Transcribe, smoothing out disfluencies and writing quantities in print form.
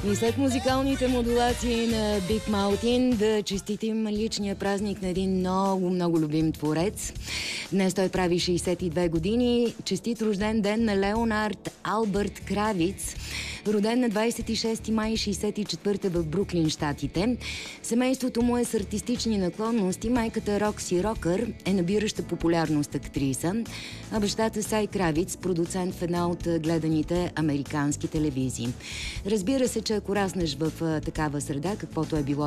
И след музикалните модулации на Big Mountain да честитим личния празник на един много любим творец. Днес той прави 62 години. Честит рожден ден на Леонард Албърт Кравиц, роден на 26 май 64 в Бруклин, щатите. Семейството му е с артистични наклонности. Майката Рокси Рокър е набираща популярност актриса, а бащата Сай Кравиц, продуцент в една от гледаните американски телевизии. Разбира се, че ако раснеш в такава среда, каквото е било